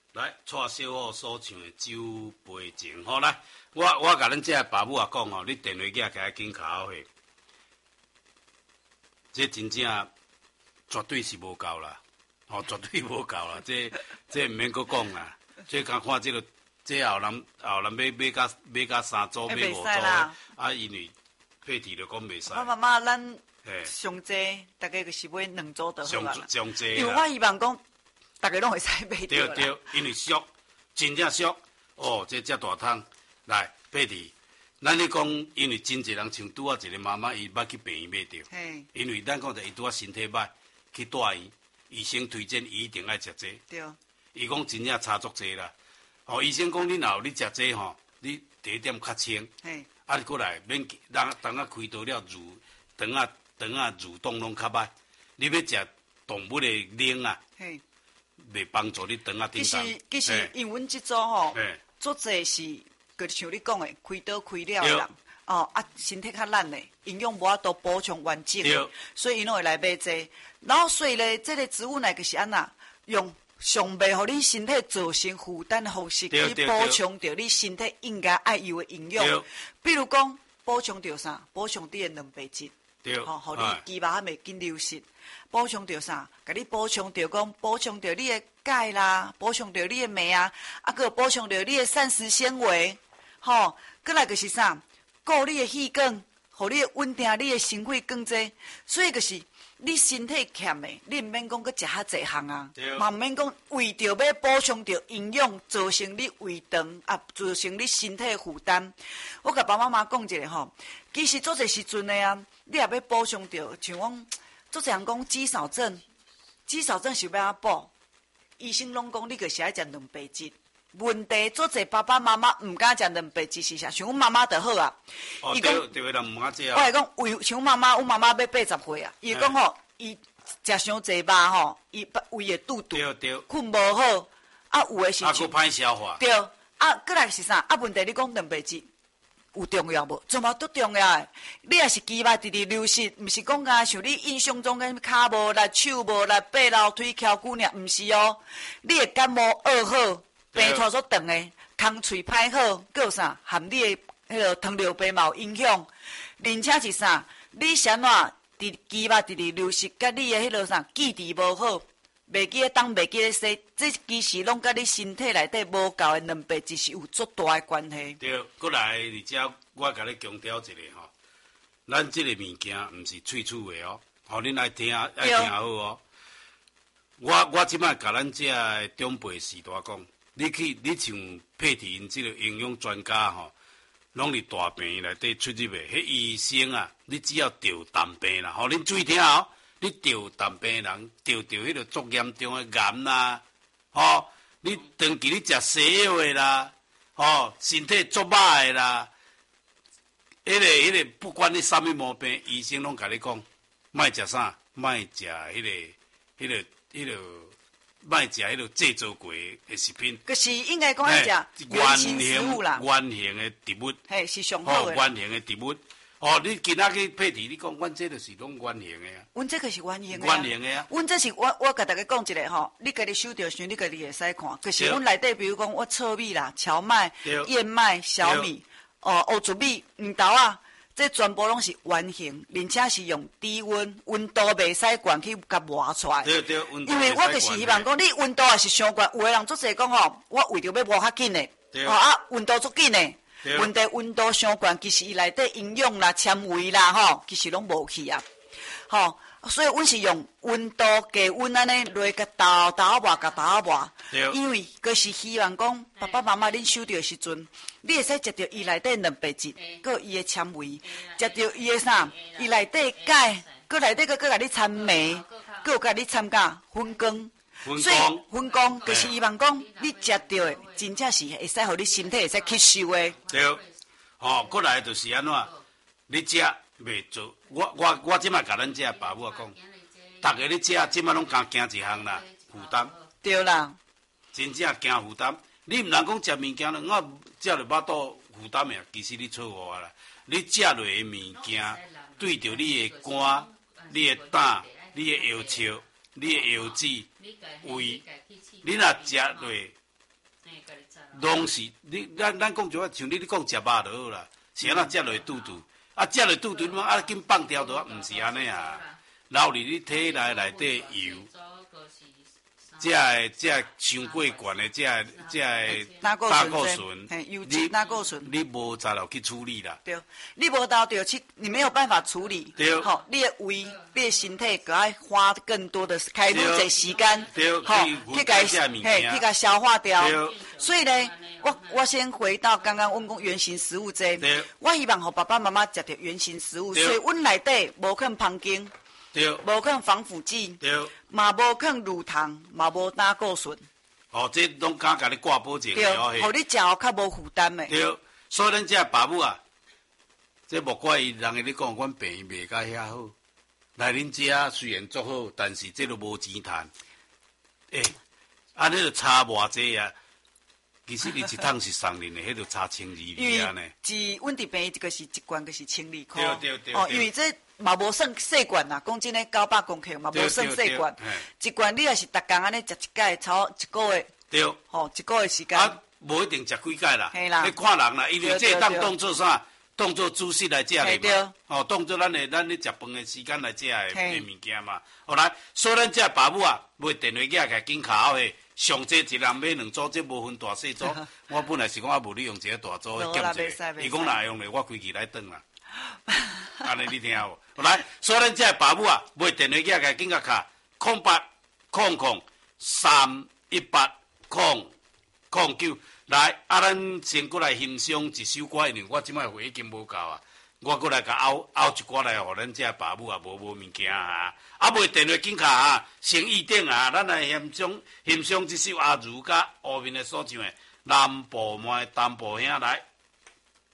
来，蔡小虎所唱的《酒杯情》好来，我甲恁这爸母也讲吼，你电话寄开紧卡好去，这真正绝对是无够啦，绝对无够啦，这唔免搁讲啦，这看这个，这后人买甲三组买五组的，因为配体就讲袂使。 爸妈咱上济，大家就是买2组就好啦。 上济， 因为我希望讲。大家拢会使买到啦。 对，因为俗，真正俗。这遮大桶来配题。咱咧讲，因为真侪人像拄啊一个妈妈，伊捌去病院买着。因为咱讲者伊拄啊身体歹，去大医生推荐伊一定爱食这。 对。 伊讲真正差足济啦。医生讲你若有你食这你第一点较清。你过来免当开刀了肠啊蠕动拢较歹。你要食动物的奶啊。袂帮助你肠啊叮当。 其实因阮即组足济是，就像你讲的，开刀开了的人，身体较烂的，营养无法度补充完整的，所以因拢会来买这。然后所以咧，这个植物奶就是安那，用上袂互你身体造成负担的方式去补充到你身体应该爱有的营养。比如讲，补充到啥？补充你的蛋白质，互你肌肉还袂紧流失。补充到啥？甲你补充到讲，补充到你的钙啦，补充到你的镁啊，佮补充到你的膳食纤维，过来就是啥？顾你的气管，互你的稳定你的心肺更济。所以就是你身体欠的，你毋免讲佮食遐济项啊，嘛毋免讲为着要补充到营养，造成你胃肠造成你身体负担。我甲爸妈妈讲一下其实做这时阵的你也要补充到，像讲。做人讲肌少症是要安补？医生拢讲你就是爱食蛋白质。问题做者爸爸妈妈唔敢食蛋白质是啥？像阮妈妈就好啊。 伊讲对人唔敢食啊。 我会讲胃，像阮妈妈要80岁啊。伊讲伊食伤济肉伊胃会肚，困无好，有的是。 佫歹消化。 对，过来是啥？问题你讲蛋白质。有重要无？怎么都重要诶！你也是肌肉直流失，毋是讲像你印象中嘅骹无力、手无力、爬楼梯、翘骨尔，毋是哦。你的感冒恶好，病拖所长诶，空喙歹好，佮有啥？含你的迄个糖尿病嘛有影响。而且是啥？你啥哪伫肌肉直流失，甲你的迄个啥记忆无好。袂记咧东，袂记咧西，这其实拢甲你身体内底无够的蛋白质是有足大的关系。 对，过来而且我甲你强调一下咱这个物件毋是喙齿的恁爱听好哦。我即摆甲咱这个长辈时代讲，你像配体因这个营养专家拢伫大病院内底出入的，迄医生你只要得蛋病啦，恁注意听你得蛋病人得迄个足严重的癌啦，你长期你食西药的啦，身体足歹的啦，迄个不管你啥物毛病，医生拢甲你讲，莫食啥，莫食迄个，莫食迄个制作过的食品。 可是应该讲要食原形食物啦， 原形的植物， 是上好的。 原形的植物。你今仔去配题，你讲，阮这就是拢原形的啊。 阮这个是原形的。 原形的啊。 阮这是我甲大家讲一下你家己手着想，你家己会使看。可是阮内底，比如讲我糙米啦、荞麦、燕麦、小米、黑糯米、黄豆这全部拢是原形，而且是用低温，温度袂使悬去甲磨出来。 对， 因为我就是希望讲，你温度也是伤悬，有的人做侪讲我为着要磨较紧的，温度足紧的。问题温度相悬，其实伊内底营养啦、纤维啦，其实拢无去啊。所以阮是用温度低温安尼来甲豆磨，因为就是希望讲爸爸妈妈恁收到的时阵，你会使食到伊内底蛋白质，佮伊的纤维，食到伊的啥，伊内底钙，佮内底佮甲你掺镁，佮有甲你掺粉浆。所以分工就是希望讲，你食到的真正是会使互你身体会使吸收的。 对，过来就是安怎，你食袂做。我即摆甲咱这爸母讲，逐个你食即摆拢惊一项啦，负担。 对啦， 真正惊负担。你毋能讲食物件了，我食了巴肚负担的，其实你错误啦。你食落的物件，对着你的肝、你的胆、你的腰鞘、你的腰子、胃，你若食落拢是咱讲就像你讲食肉就好啦，是安怎食落肚肚，食落肚肚你啊紧放掉就毋是安尼啊，留伫你体内底油。这伤过悬的，这胆固醇， 油脂胆固醇， 你无才落去处理啦。 对，你无到就去，你没有办法处理。 对， 好，你的胃、你的身体，就要花更多的开愈侪时间， 好， 去甲消化掉。所以呢，我先回到刚刚阮讲原型食物这，我希望互爸爸妈妈食到原型食物，所以阮内底无放香精。 对， 无放防腐剂， 对， 嘛无放乳糖，嘛无胆固醇。 哦，这拢敢甲你挂保证对，互你食较无负担的。 对，所以咱这爸母啊，这莫怪伊人个咧讲，阮病卖甲遐好。来恁遮虽然足好，但是这都无钱赚。安尼就差偌济啊！其实你一趟是送恁的，迄就差1200安尼。 是阮伫病一个是一罐，个是1200块。 对。 哦，因为这。嘛无算细罐啦，讲真诶，900公克嘛无算细罐。一罐你若是逐工安尼食一届，超一个月。 对。 吼，一个月时间。 啊，无一定食几届啦。 嘿啦。 你看人啦，因为这当当做啥？当做主食来食的嘛。哦，当做咱咧食饭的时间来食的物件嘛。后来，所以咱这爸母啊，买电话架来紧卡后下，上济一人买2组，这无分大细组。我本来是讲无你用一个大组减一个，伊讲若用咧，我规期来转啦。安尼你听有无？来，所以咱这爸母啊，买电话机来紧甲卡0800318009，来咱先过来欣赏一首歌，因为我即摆话已经无够啊，我过来甲拗一歌来，互咱这爸母啊无物件啊，买电话紧卡啊，先预定啊，咱来欣赏这首阿如甲后面的所唱的南部妹、东部兄来。